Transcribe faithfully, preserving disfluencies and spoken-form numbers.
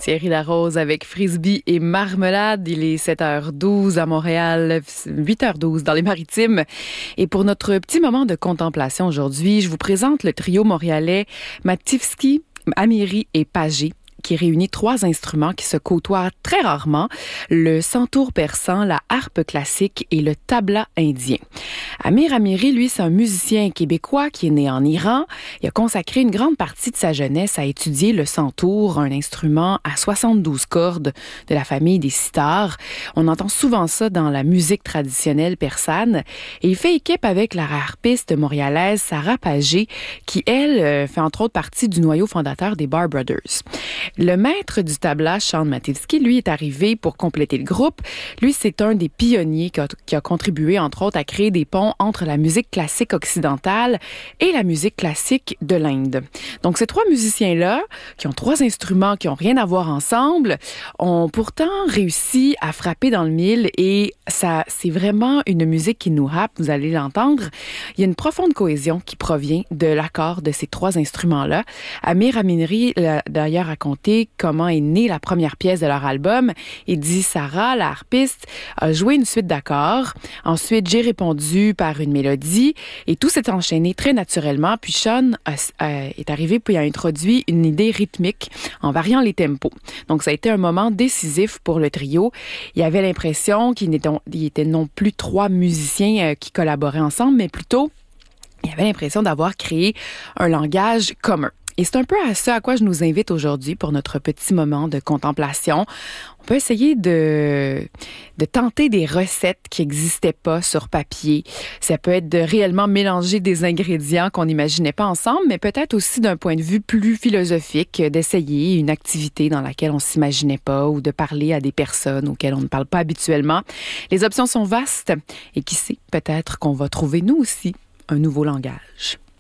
Thierry Larose avec Frisbee et Marmelade. Il est sept heures douze à Montréal, huit heures douze dans les Maritimes. Et pour notre petit moment de contemplation aujourd'hui, je vous présente le trio montréalais Mativski, Amiri et Pagé, qui réunit trois instruments qui se côtoient très rarement, le santour persan, la harpe classique et le tabla indien. Amir Amiri, lui, c'est un musicien québécois qui est né en Iran. Il a consacré une grande partie de sa jeunesse à étudier le santour, un instrument à soixante-douze cordes de la famille des sitars. On entend souvent ça dans la musique traditionnelle persane. Et il fait équipe avec la harpiste montréalaise Sarah Pagé, qui, elle, fait entre autres partie du noyau fondateur des Bar Brothers. Le maître du tabla, Sean Mativski, lui, est arrivé pour compléter le groupe. Lui, c'est un des pionniers qui a, qui a contribué, entre autres, à créer des ponts entre la musique classique occidentale et la musique classique de l'Inde. Donc, ces trois musiciens-là, qui ont trois instruments qui n'ont rien à voir ensemble, ont pourtant réussi à frapper dans le mille et ça, c'est vraiment une musique qui nous happe, vous allez l'entendre. Il y a une profonde cohésion qui provient de l'accord de ces trois instruments-là. Amir Amiri l'a d'ailleurs raconté comment est née la première pièce de leur album. Il dit, Sarah, la harpiste, a joué une suite d'accords. Ensuite, j'ai répondu par une mélodie et tout s'est enchaîné très naturellement. Puis Sean a, a, est arrivé puis a introduit une idée rythmique en variant les tempos. Donc, ça a été un moment décisif pour le trio. Il y avait l'impression qu'il n'était, il était non plus trois musiciens euh, qui collaboraient ensemble, mais plutôt, il y avait l'impression d'avoir créé un langage commun. Et c'est un peu à ça à quoi je nous invite aujourd'hui pour notre petit moment de contemplation. On peut essayer de, de tenter des recettes qui n'existaient pas sur papier. Ça peut être de réellement mélanger des ingrédients qu'on n'imaginait pas ensemble, mais peut-être aussi d'un point de vue plus philosophique, d'essayer une activité dans laquelle on ne s'imaginait pas ou de parler à des personnes auxquelles on ne parle pas habituellement. Les options sont vastes et qui sait, peut-être qu'on va trouver nous aussi un nouveau langage.